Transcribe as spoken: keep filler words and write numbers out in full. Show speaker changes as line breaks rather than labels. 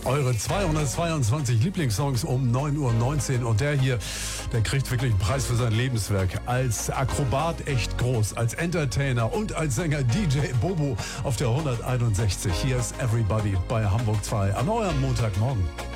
Eure zweihundertzweiundzwanzig Lieblingssongs um neun Uhr neunzehn. Und der hier, der kriegt wirklich einen Preis für sein Lebenswerk. Als Akrobat echt groß, als Entertainer und als Sänger D J Bobo auf der hunderteinundsechzig. Hier ist Everybody bei Hamburg zwei an eurem Montagmorgen.